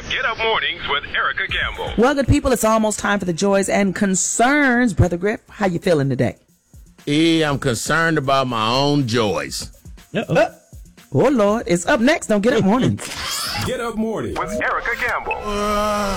Get Up Mornings with Erica Campbell. Well, good people, it's almost time for the joys and concerns. Brother Griff, how you feeling today? I'm concerned about my own joys. Oh, Lord. It's up next on Get Up Mornings. Get Up Mornings with Erica Campbell.